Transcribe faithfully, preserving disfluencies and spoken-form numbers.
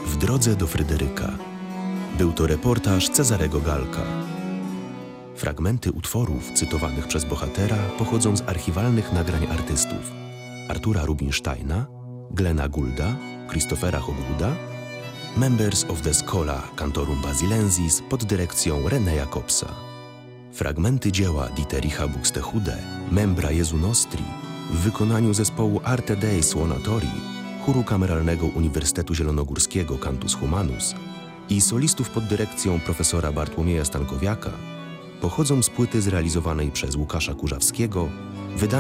W drodze do Fryderyka. Był to reportaż Cezarego Galka. Fragmenty utworów cytowanych przez bohatera pochodzą z archiwalnych nagrań artystów Artura Rubinsteina, Glena Goulda, Christophera Hogwooda, Members of the Schola Cantorum Basilensis pod dyrekcją René Jacobsa. Fragmenty dzieła Dietericha Buxtehude, Membra Jesu Nostri w wykonaniu zespołu Arte Dei Suonatori, chóru kameralnego Uniwersytetu Zielonogórskiego Cantus Humanus i solistów pod dyrekcją profesora Bartłomieja Stankowiaka pochodzą z płyty zrealizowanej przez Łukasza Kurzawskiego, wydanej